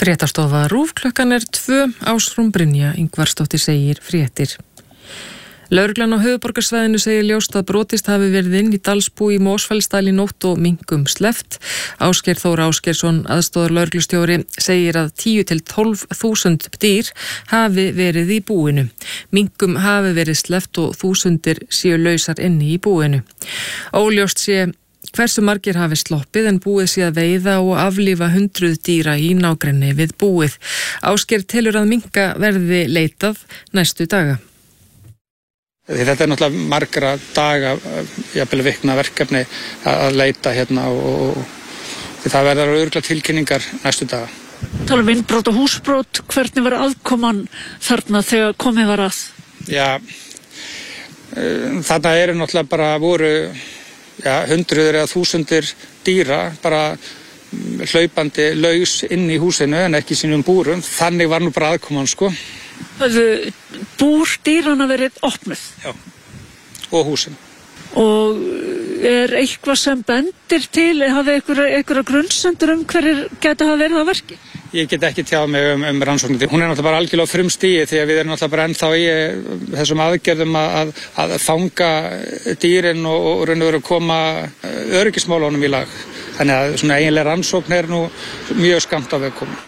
Fréttastofa RÚV, klukkan 2, Ásrún Brynja Ingvarsdóttir segir fréttir. Lögreglan á höfuðborgarsvæðinu segir ljóst að brotist hafi verið inn í Dalsbú í Mosfellsdal í nótt og minkum sleppt. Ásgeir Þór Ásgeirsson, aðstoðarlögreglustjóri, segir að 10.000–12.000 dýr hafi verið í búinu. Minkum hafi verið sleppt og þúsundir séu lausar inni í búinu. Óljóst sé hversu margir hafi sloppið en búið sé að veiða og aflífa 100 dýra í nágrenni við búið. Ásgeir telur að minka verði leitað næstu daga. Þetta náttúrulega margra daga, jafnvel vikna verkefni að leita hérna og það verður örugglega tilkynningar næstu daga. Tala innbrot og húsbrot, hvernig var aðkoman þarna þegar komið var að? Já, þarna eru náttúrulega bara voru hundruður eða þúsundir dýra bara hlaupandi laus inn í húsinu en ekki sínum búrum. Þannig var nú bara aðkoman, sko. Hafðu búr dýrana verið opnuð? Já, og húsin. Og eitthvað sem bendir til, hafið einhverja grunnsendur hverjir geta hafa verið á verki? Ég get ekki tjáð mig um rannsóknir. Hún náttúrulega bara algjörlega á frumstigi því að við erum náttúrulega bara ennþá í þessum aðgerðum að fanga dýrin og raun og veru koma öryggismálunum í lag. Þannig að svona eiginlega rannsókn nú mjög skammt á veg komin.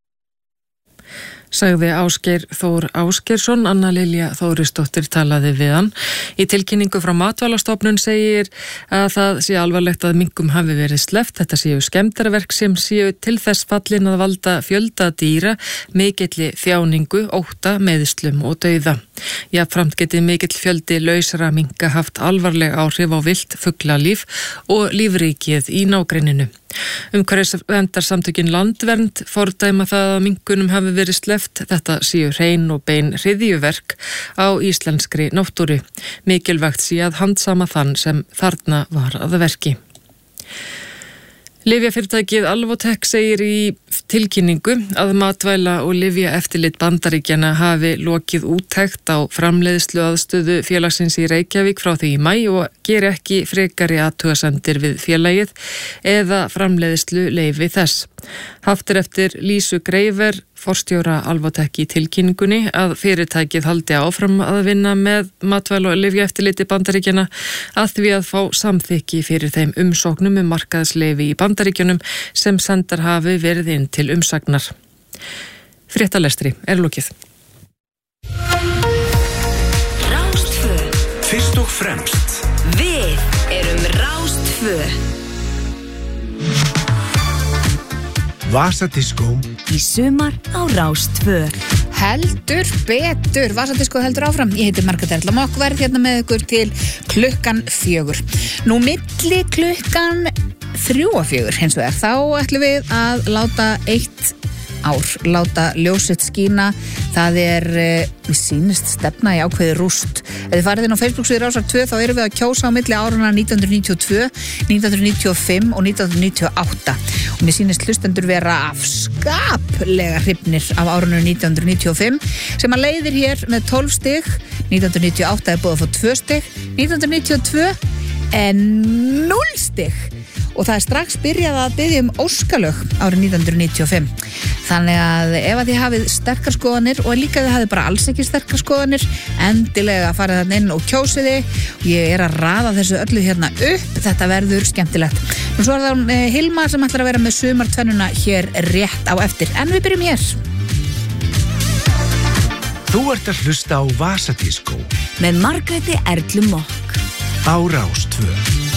Sagði Ásgeir Þór Ásgeirsson. Anna Lilja Þórisdóttir talaði við hann. Í tilkynningu frá Matvælastofnun segir að það sé alvarlegt að minkum hafi verið sleppt. Þetta séu skemmdarverk sem séu til þess fallin að valda fjölda dýra, mikilli þjáningu, ótta, meiðslum og dauða. Jafnframt geti mikill fjöldi lausra minka haft alvarleg áhrif á villt fuglalíf og lífríkið í nágrenninu. Umhverfisverndarsamtökin Landvernd fordæma það að minkunum hafi verið sleppt. Þetta séu hrein og bein hryðjuverk á íslenskri náttúru. Mikilvægt sé að handsama þann sem þarna var að verki. Lyfjafyrirtækið Alvotech segir í tilkynningu að matvæla- og lyfjaeftirlit Bandaríkjanna hafi lokið úttekt á framleiðslu aðstöðu félagsins í Reykjavík frá því í maí og geri ekki frekari athugasemdir við félagið eða framleiðslu leyfi þess. Haft eftir Lísu Greifer, forstjóra Alvotech í tilkynningunni, að fyrirtækið haldi áfram að vinna með matvæla- og lyfjaeftirliti Bandaríkjanna að því að fá samþykki fyrir þeim umsóknum markaðsleyfi í Bandaríkjunum sem sendar hafi verið inn til umsagnar. Fréttalestri lokið. Rástfö. Fyrst og fremst. Við erum Rástfö. Vasadiskó í sumar á Rástfö. Heldur betur, Vasadiskó heldur áfram. Ég heiti Margrét Erla Mokk, verð hérna með ykkur til klukkan 4. Nú milli klukkan 3 og 4 hins vegar, þá ætlum við að láta 1 ár, láta ljósitt skína. Það við sýnist stefna í ákveði rúst. Ef þið farið inn á Facebook-síðu Rásar 2 þá erum við að kjósa á milli árana 1992, 1995 og 1998. Og mér sýnist hlustendur vera afskaplega hrifnir af árunum 1995 sem að leiðir hér með 12 stig. 1998 búið að fá 2 stig. 1992 0 stig. Og það strax byrjað að biðja óskalög árið 1995. Þannig að ef að þið hafið sterkar skoðanir og líka þið hafið bara alls ekki sterkar skoðanir, endilega farið þann inn og kjósiði. Ég að raða þessu öllu hérna upp, þetta verður skemmtilegt. Og svo það Hilma sem ætlar að vera með sumartvennuna hér rétt á eftir. En við byrjum hér. Þú ert að hlusta á Vasadiskó með Margréti Erlu Mokk á Rástfö.